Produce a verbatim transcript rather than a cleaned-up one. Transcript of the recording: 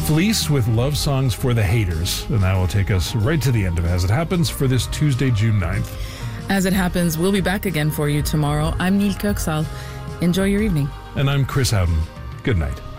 Fleece with Love Songs for the Haters. And that will take us right to the end of As It Happens for this Tuesday, June ninth. As It Happens, we'll be back again for you tomorrow. I'm Neil Kirksall. Enjoy your evening. And I'm Chris Howden. Good night.